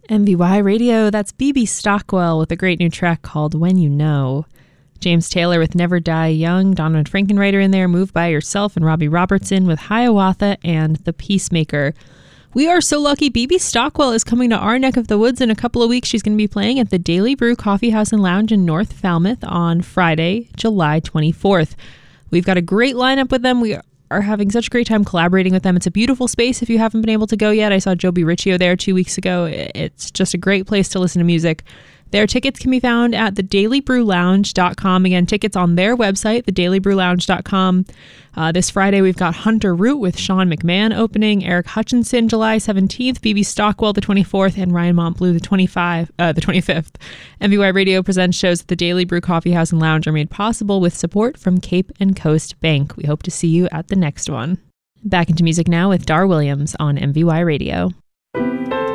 MVY Radio, that's BB Stockwell with a great new track called When You Know. James Taylor with Never Die Young, Donovan Frankenreiter in there, Move By Yourself, and Robbie Robertson with Hiawatha and The Peacemaker. We are so lucky BB Stockwell is coming to our neck of the woods in a couple of weeks. She's going to be playing at the Daily Brew Coffee House and Lounge in North Falmouth on Friday, July 24th. We've got a great lineup with them. We are having such a great time collaborating with them. It's a beautiful space if you haven't been able to go yet. I saw Joby Riccio there 2 weeks ago. It's just a great place to listen to music. Their tickets can be found at thedailybrewlounge.com. Again, tickets on their website, thedailybrewlounge.com. This Friday, we've got Hunter Root with Sean McMahon opening, Eric Hutchinson July 17th, BB Stockwell the 24th, and Ryan Montbleu the 25th. MVY Radio presents shows at the Daily Brew Coffee House and Lounge are made possible with support from Cape and Coast Bank. We hope to see you at the next one. Back into music now with Dar Williams on MVY Radio.